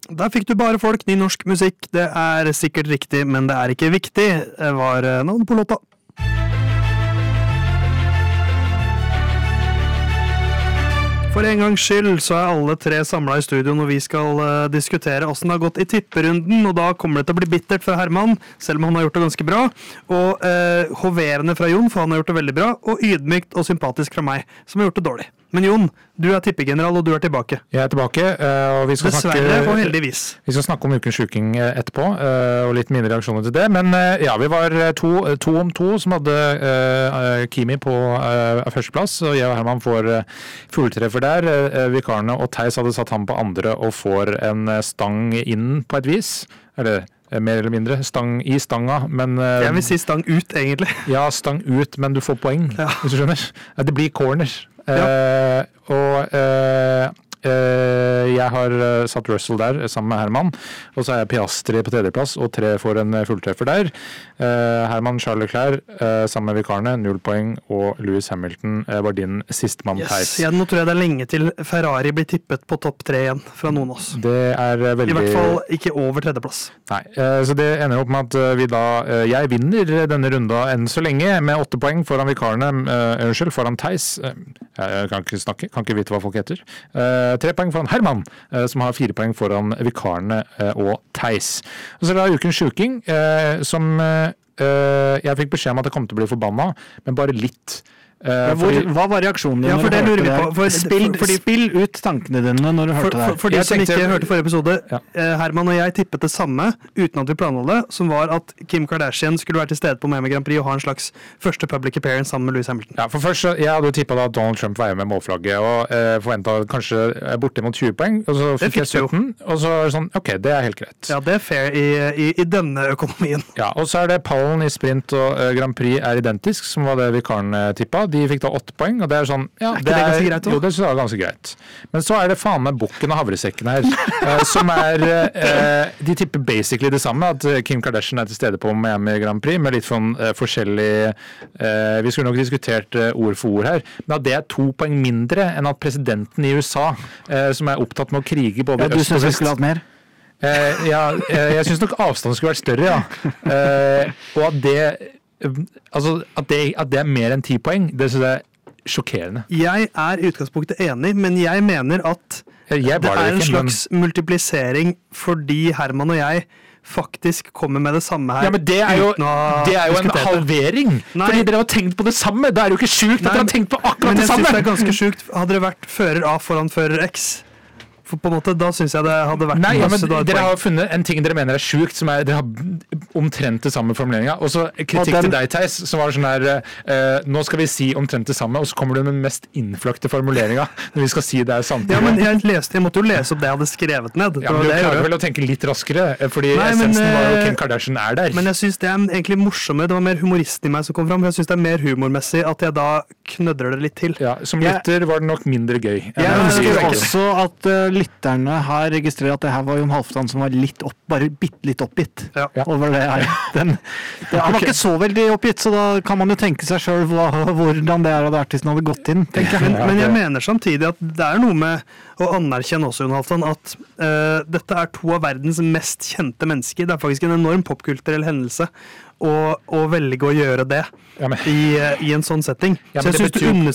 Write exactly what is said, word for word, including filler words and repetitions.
Der fikk du bare folk, ny norsk musikk. Det er sikkert riktig, men det er ikke viktig. Det var navnet på låta. For en gangs skyld så er alle tre samlet i studio når vi skal uh, diskutere hvordan det har gått i tipperunden, og da kommer det til å bli bittert fra Herman, selv om han har gjort det ganske bra, og uh, hoverende fra Jon, for han har gjort det veldig bra, og ydmykt og sympatisk fra meg, som har gjort det dårlig. Men Jon, du er tippegeneral, og du er tilbake. Jeg er tilbake, og vi skal Dessverre, snakke... og heldigvis. Vi skal snakke om ukens sjuking etterpå, og litt mine reaksjoner til det. Men ja, vi var to, to om to som hadde uh, Kimi på uh, førsteplass, og jeg og Herman får uh, fulltreffer der. Uh, vikarene og Theis hadde satt ham på andre og får en stang inn på et vis. Er det mer eller mindre? Stang i stanga, men... Uh, jeg vil si stang ut, egentlig. Ja, stang ut, men du får poeng, ja. Hvis du skjønner. Det blir corner. Ja. Uh, og uh, uh, jeg har uh, satt Russell der sammen med Herman, og så er jeg Piastri på tredjeplass, og tre får en fulltreffer der. Uh, Herman Charles Leclerc uh, sammen med vikarene, null poeng, og Lewis Hamilton uh, var din sistemann yes. Theis. Ja, nå tror jeg det er lenge til Ferrari blir tippet på topp tre igjen fra noen av oss. Det er uh, veldig... I hvert fall ikke over tredjeplass. Nei, uh, så det ender opp med at uh, vi da, uh, jeg vinner denne runda enn så lenge, med åtte poeng foran vikarene, uh, unnskyld, foran Theis. Uh, jeg kan ikke snakke, kan ikke vite hva folk heter. Uh, tre poeng foran Herman, uh, som har fire poeng foran vikarene uh, og Theis. Og så er det ukens sjuking, uh, som... Uh, Uh, jeg fikk beskjed om at jeg kom til å bli forbanna, men bare litt. Uh, Hvor, fordi, hva var reaksjonen din ja, når du hørte det? For, spill, for, fordi, spill ut tankene dine når du hørte for, det. For, for de jeg som tenkte, ikke hørte forrige episode, ja. Herman og jeg tippet det samme uten at vi planla det, som var at Kim Kardashian skulle være til stede på Miami Grand Prix og ha en slags første public appearance sammen med Lewis Hamilton. Ja, for først, jeg hadde jo tippet at Donald Trump var med målflagget og eh, forventet kanskje borte mot tjue poeng, og så fikk jeg sytten, og så er det sånn, ok, det er helt greit. Ja, det er fair i, i, i denne økonomien. Ja, og så er det pallen i sprint og uh, Grand Prix er identisk, som var det vikaren uh, tippet. De fikk da åtte poeng, og det er sånn, ja, er det, det er, greit, jo, det er ganske greit. Men så er det faen med bukken og havresekken her, uh, som er, uh, de tipper basically det samme, at Kim Kardashian er til stede på Miami Grand Prix, med litt sånn uh, forskjellig, uh, vi skulle nok diskutert uh, ord for ord her, men at det er to poeng mindre enn at presidenten i U S A, uh, som er opptatt med å krige både ja, øst og vest. Du synes vi skulle hatt mer? Uh, ja, uh, jeg synes nok avstanden skulle vært større, ja. Uh, og at det, uh, altså, at det, at det er mer enn ti poeng, det synes jeg sjokkerende. Jeg er i utgangspunktet enig, men jeg mener at jeg det det er en ikke, slags men... multiplisering fordi Herman og jeg faktisk kommer med det samme her. Ja, men det er jo, det er jo en halvering. Nei. Fordi dere har tenkt på det samme. Det er jo ikke sjukt at dere har tenkt på akkurat det samme. Men jeg synes det er ganske sjukt. Hadde det vært fører A foran fører X, for på en måte, da synes jeg det hadde vært... Nei, ja, men dere har funnet en ting dere mener er sjukt, som er, dere har omtrent det samme formuleringen, og så kritikk den... til deg, Theis, som var sånn her, uh, nå skal vi si omtrent det samme, og så kommer du med den mest innfløkte formuleringen, når vi skal si det er sant. Ja, men jeg, leste, jeg måtte jo lese opp det jeg hadde skrevet ned. Ja, men du klarer vel å tenke litt raskere, fordi Nei, men, essensen var jo Kim Kardashian er der. Men jeg synes det er egentlig morsommere, det var mer humoristen i meg som kom fram, jeg synes det er mer humormessig at jeg da knødrer det litt til. Ja, som lytter var det nok mindre gøy. Jeg, jeg ønsker også at uh, lytterne har registrert at det her var Jon Halvdan som var litt opp, bare bitt litt oppgitt ja. over det her. Den, det, han var okay. ikke så veldig oppgitt, så da kan man jo tenke seg selv hva, hvordan det er at artisten hadde gått inn, tenker jeg. Men, men jeg mener samtidig at det er noe med å anerkjenne også, Jon Halvdan, at uh, dette er to av verdens mest kjente mennesker. Det er faktisk en enorm popkulturell hendelse å, å velge å gjøre det ja, men, i, i en sånn setting. Ja, så jeg synes du